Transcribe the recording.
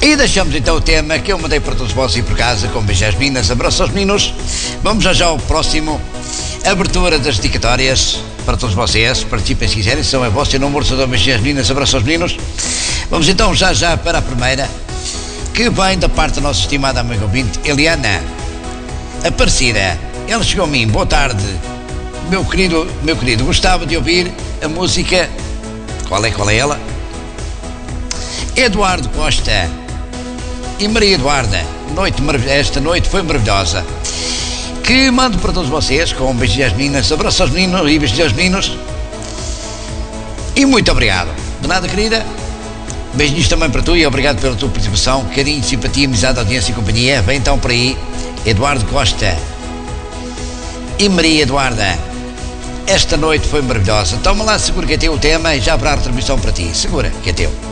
E deixamos então o tema que eu mandei para todos vós e por casa, com beijos minas, abraços aos meninos. Vamos já ao próximo. Abertura das dedicatórias para todos vocês. Participem se quiserem, são a vossa número, são beijos minas, abraços aos meninos. Vamos então já para a primeira, que vem da parte da nossa estimada amiga ouvinte, Eliana Aparecida. Ela chegou a mim: boa tarde, meu querido, gostava de ouvir a música. Qual é ela? Eduardo Costa e Maria Eduarda. Esta noite foi maravilhosa. Que mando para todos vocês, com beijos às meninas, abraços aos meninos e beijos aos meninos. E muito obrigado. De nada, querida. Beijinhos também para tu e obrigado pela tua participação. Carinho, simpatia, amizade, audiência e companhia. Vem então por aí, Eduardo Costa e Maria Eduarda. Esta noite foi maravilhosa. Toma lá, segura que é teu o tema e já haverá retribuição para ti. Segura que é teu.